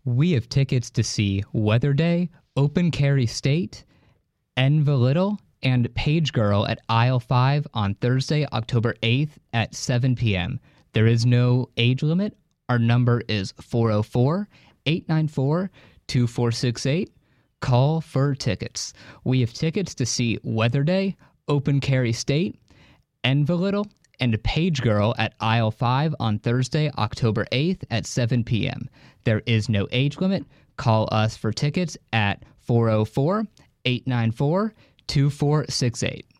We have tickets to see Weather Day, Open Carry State, Enva Little, and Page Girl at Aisle 5 on Thursday, October 8th at 7 p.m. There is no age limit. Our number is 404-894-2468. Call for tickets. We have tickets to see Weather Day, Open Carry State, Enva Little, and Page Girl at Aisle 5 on Thursday, October 8th at 7 p.m. There is no age limit. Call us for tickets at 404-894-2468.